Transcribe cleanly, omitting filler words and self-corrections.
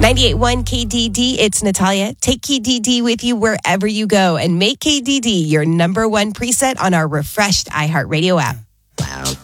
98.1 KDD, it's Natalia. Take KDD with you wherever you go and make KDD your number one preset on our refreshed iHeartRadio app. Wow.